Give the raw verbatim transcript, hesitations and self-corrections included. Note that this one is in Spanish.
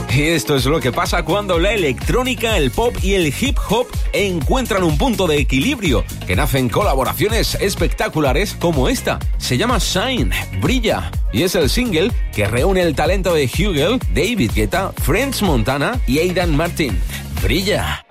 Y esto es lo que pasa cuando la electrónica, el pop y el hip hop encuentran un punto de equilibrio, que nacen colaboraciones espectaculares como esta. Se llama Shine, Brilla, y es el single que reúne el talento de Hugel, David Guetta, French Montana y Aidan Martin. Brilla.